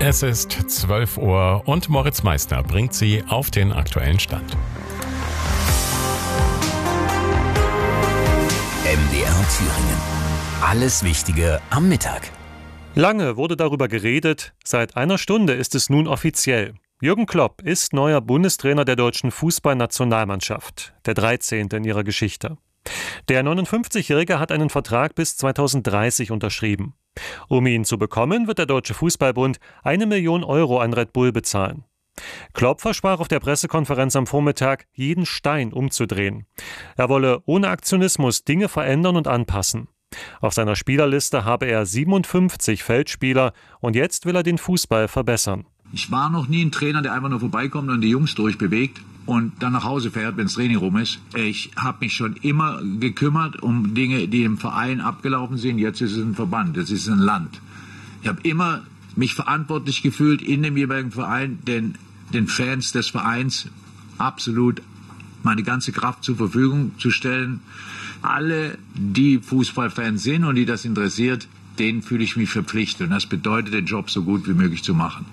Es ist 12 Uhr und Moritz Meissner bringt Sie auf den aktuellen Stand. MDR Thüringen. Alles Wichtige am Mittag. Lange wurde darüber geredet, seit einer Stunde ist es nun offiziell. Jürgen Klopp ist neuer Bundestrainer der deutschen Fußballnationalmannschaft, der 13. in ihrer Geschichte. Der 59-Jährige hat einen Vertrag bis 2030 unterschrieben. Um ihn zu bekommen, wird der Deutsche Fußballbund 1 Million Euro an Red Bull bezahlen. Klopp versprach auf der Pressekonferenz am Vormittag, jeden Stein umzudrehen. Er wolle ohne Aktionismus Dinge verändern und anpassen. Auf seiner Spielerliste habe er 57 Feldspieler und jetzt will er den Fußball verbessern. Ich war noch nie ein Trainer, der einfach nur vorbeikommt und die Jungs durchbewegt und dann nach Hause fährt, wenn das Training rum ist. Ich habe mich schon immer gekümmert um Dinge, die im Verein abgelaufen sind. Jetzt ist es ein Verband, jetzt ist es ein Land. Ich habe immer mich verantwortlich gefühlt in dem jeweiligen Verein, den Fans des Vereins absolut meine ganze Kraft zur Verfügung zu stellen. Alle, die Fußballfans sind und die das interessiert, denen fühle ich mich verpflichtet. Und das bedeutet, den Job so gut wie möglich zu machen.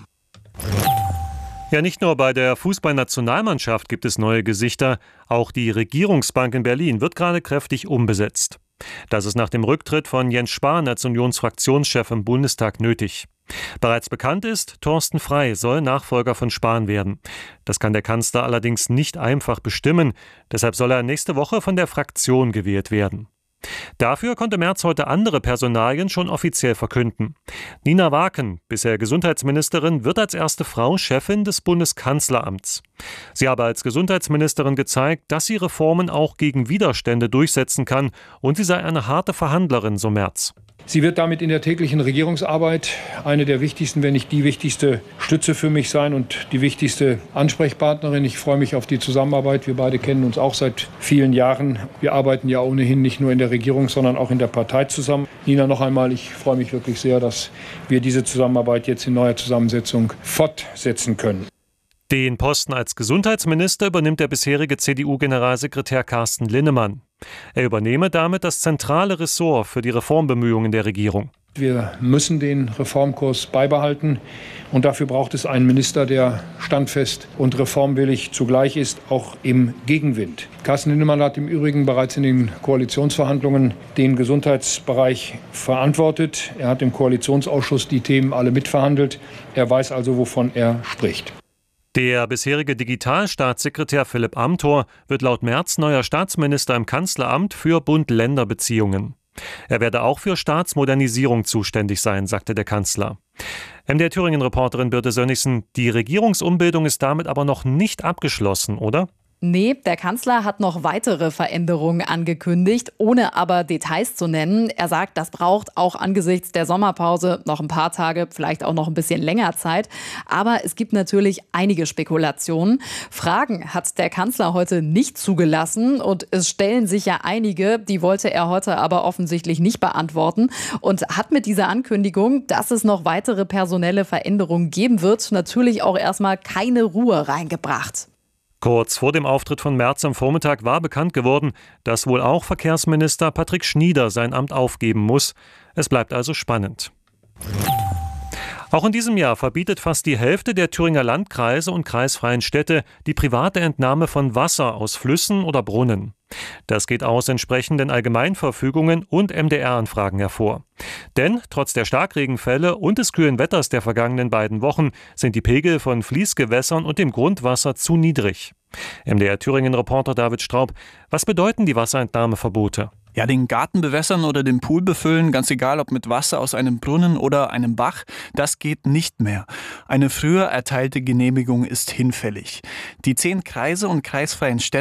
Ja, nicht nur bei der Fußballnationalmannschaft gibt es neue Gesichter, auch die Regierungsbank in Berlin wird gerade kräftig umbesetzt. Das ist nach dem Rücktritt von Jens Spahn als Unionsfraktionschef im Bundestag nötig. Bereits bekannt ist, Thorsten Frey soll Nachfolger von Spahn werden. Das kann der Kanzler allerdings nicht einfach bestimmen, deshalb soll er nächste Woche von der Fraktion gewählt werden. Dafür konnte Merz heute andere Personalien schon offiziell verkünden. Nina Waken, bisher Gesundheitsministerin, wird als erste Frau Chefin des Bundeskanzleramts. Sie habe als Gesundheitsministerin gezeigt, dass sie Reformen auch gegen Widerstände durchsetzen kann und sie sei eine harte Verhandlerin, so Merz. Sie wird damit in der täglichen Regierungsarbeit eine der wichtigsten, wenn nicht die wichtigste Stütze für mich sein und die wichtigste Ansprechpartnerin. Ich freue mich auf die Zusammenarbeit. Wir beide kennen uns auch seit vielen Jahren. Wir arbeiten ja ohnehin nicht nur in der Regierung, sondern auch in der Partei zusammen. Nina, noch einmal, ich freue mich wirklich sehr, dass wir diese Zusammenarbeit jetzt in neuer Zusammensetzung fortsetzen können. Den Posten als Gesundheitsminister übernimmt der bisherige CDU-Generalsekretär Carsten Linnemann. Er übernehme damit das zentrale Ressort für die Reformbemühungen der Regierung. Wir müssen den Reformkurs beibehalten und dafür braucht es einen Minister, der standfest und reformwillig zugleich ist, auch im Gegenwind. Carsten Linnemann hat im Übrigen bereits in den Koalitionsverhandlungen den Gesundheitsbereich verantwortet. Er hat im Koalitionsausschuss die Themen alle mitverhandelt. Er weiß also, wovon er spricht. Der bisherige Digitalstaatssekretär Philipp Amthor wird laut Merz neuer Staatsminister im Kanzleramt für Bund-Länder-Beziehungen. Er werde auch für Staatsmodernisierung zuständig sein, sagte der Kanzler. MDR Thüringen-Reporterin Birte Sönnigsen, die Regierungsumbildung ist damit aber noch nicht abgeschlossen, oder? Nee, der Kanzler hat noch weitere Veränderungen angekündigt, ohne aber Details zu nennen. Er sagt, das braucht auch angesichts der Sommerpause noch ein paar Tage, vielleicht auch noch ein bisschen länger Zeit. Aber es gibt natürlich einige Spekulationen. Fragen hat der Kanzler heute nicht zugelassen und es stellen sich ja einige, die wollte er heute aber offensichtlich nicht beantworten und hat mit dieser Ankündigung, dass es noch weitere personelle Veränderungen geben wird, natürlich auch erstmal keine Ruhe reingebracht. Kurz vor dem Auftritt von Merz am Vormittag war bekannt geworden, dass wohl auch Verkehrsminister Patrick Schnieder sein Amt aufgeben muss. Es bleibt also spannend. Auch in diesem Jahr verbietet fast die Hälfte der Thüringer Landkreise und kreisfreien Städte die private Entnahme von Wasser aus Flüssen oder Brunnen. Das geht aus entsprechenden Allgemeinverfügungen und MDR-Anfragen hervor. Denn trotz der Starkregenfälle und des kühlen Wetters der vergangenen beiden Wochen sind die Pegel von Fließgewässern und dem Grundwasser zu niedrig. MDR-Thüringen-Reporter David Straub, was bedeuten die Wasserentnahmeverbote? Ja, den Garten bewässern oder den Pool befüllen, ganz egal ob mit Wasser aus einem Brunnen oder einem Bach, das geht nicht mehr. Eine früher erteilte Genehmigung ist hinfällig. Die 10 Kreise und kreisfreien Städte